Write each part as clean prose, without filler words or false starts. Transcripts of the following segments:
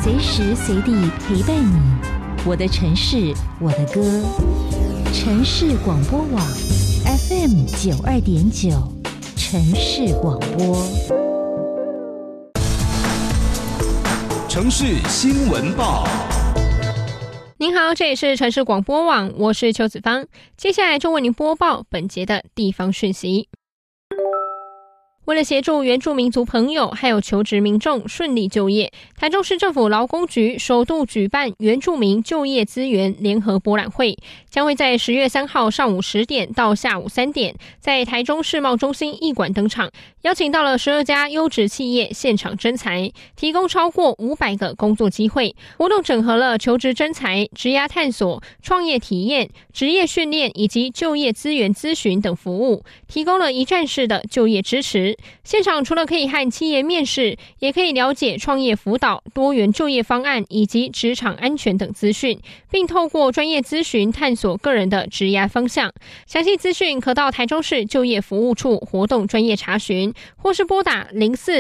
随时随地陪伴你。我的城市，我的歌。城市广播网 FM92.9，城市广播。 城市新闻报。 您好，这里是城市广播网，我是邱子芳，接下来就为您播报本节的地方讯息。为了协助原住民族朋友还有求职民众顺利就业，台中市政府劳工局首度举办原住民就业资源联合博览会，将会在10月3号上午10点到下午3点，在台中世贸中心艺馆登场，邀请到了12家优质企业现场征才，提供超过500个工作机会。活动整合了求职征才、职涯探索、创业体验、职业训练以及就业资源咨询等服务，提供了一站式的就业支持。现场除了可以和企业面试，也可以了解创业辅导、多元就业方案以及职场安全等资讯，并透过专业咨询探索个人的职业方向。详细资讯可到台中市就业服务处活动专业查询，或是拨打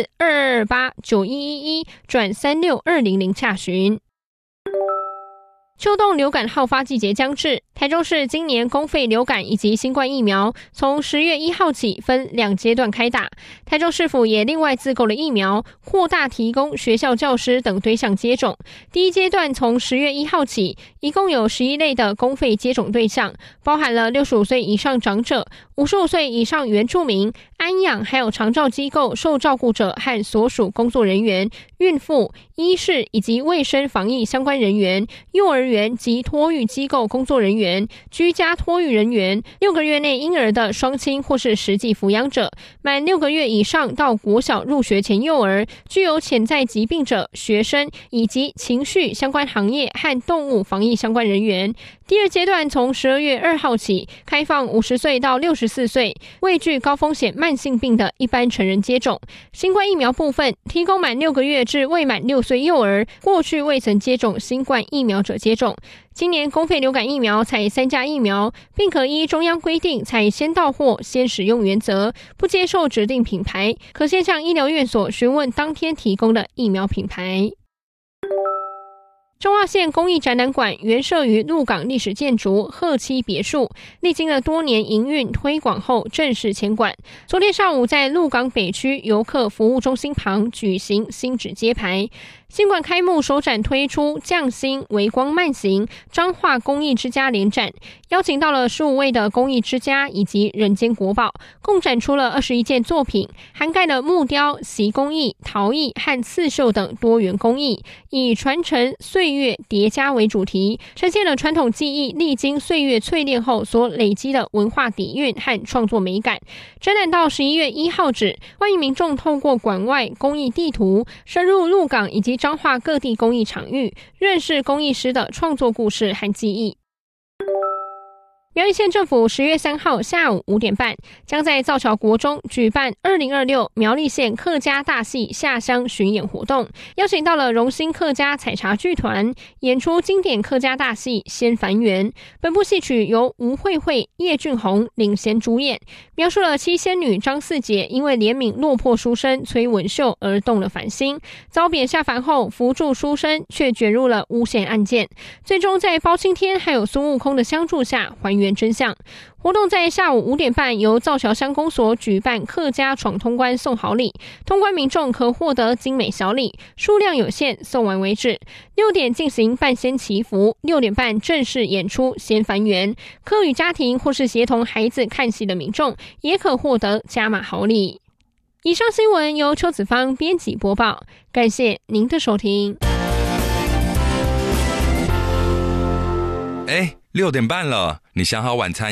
04-2228-9111-36200洽询。秋冬流感好发季节将至，台中市今年公费流感以及新冠疫苗从10月1号起分2阶段开打。台中市府也另外自购了疫苗，扩大提供学校教师等对象接种。第一阶段从10月1号起，一共有11类的公费接种对象，包含了65岁以上长者、55岁以上原住民、安养还有长照机构受照顾者和所属工作人员、孕妇、医事以及卫生防疫相关人员、幼儿园及托育机构工作人员、居家托育人员、6个月内婴儿的双亲或是实际抚养者、满6个月以上到国小入学前幼儿、具有潜在疾病者、学生以及情绪相关行业和动物防疫相关人员。第二阶段从12月2号起，开放50岁到64岁未具高风险慢性病的一般成人接种。新冠疫苗部分，提供满6个月至未满6岁幼儿过去未曾接种新冠疫苗者接种。今年公费流感疫苗采3价疫苗，并可依中央规定采先到货先使用原则，不接受指定品牌，可先向医疗院所询问当天提供的疫苗品牌。彰化县公益展览馆原设于鹿港历史建筑鹤栖别墅，历经了多年营运推广后正式迁馆。昨天上午在鹿港北区游客服务中心旁举行新址揭牌。新馆开幕首展推出匠心微光慢行彰化公益之家联展，邀请到了15位的公益之家以及人间国宝，共展出了21件作品，涵盖了木雕、习工艺、陶艺和刺绣等多元工艺，以传承岁月叠加为主题，呈现了传统技艺历经岁月淬炼后所累积的文化底蕴和创作美感。展览到11月1号止，欢迎民众透过馆外工艺地图，深入鹿港以及彰化各地工艺场域，认识工艺师的创作故事和技艺。苗栗县政府10月3号下午5点半，将在造桥国中举办2026苗栗县客家大戏下乡巡演活动，邀请到了荣兴客家采茶剧团演出经典客家大戏《仙凡园》。本部戏曲由吴慧慧、叶俊宏领衔主演，描述了七仙女张四姐因为怜悯落魄书生崔文秀而动了凡心，遭贬下凡后扶助书生，却卷入了诬陷案件，最终在包青天还有孙悟空的相助下还原真相。活动在下午5点半由造桥乡公所举办客家闯通关送好礼，通关民众可获得精美小礼，数量有限，送完为止。6点进行半仙祈福，6点半正式演出仙凡园。客语家庭或是协同孩子看戏的民众也可获得加码好礼。以上新闻由邱子芳编辑播报，感谢您的收听。 6点半了，你想好晚餐